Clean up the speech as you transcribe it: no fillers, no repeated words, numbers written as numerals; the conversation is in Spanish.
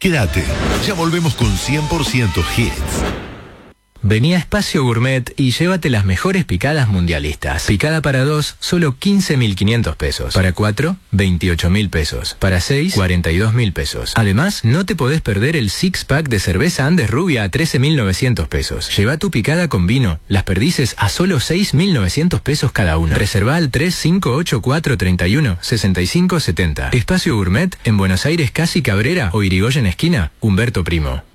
Quédate, ya volvemos con 100% hits. Vení a Espacio Gourmet y llévate las mejores picadas mundialistas. Picada para 2, solo 15.500 pesos. Para 4, 28.000 pesos. Para 6, 42.000 pesos. Además, no te podés perder el six pack de cerveza Andes Rubia a 13.900 pesos. Lleva tu picada con vino, las perdices a solo 6.900 pesos cada una. Reserva al 358431-6570. Espacio Gourmet en Buenos Aires, Casi Cabrera o Irigoyen esquina, Humberto Primo.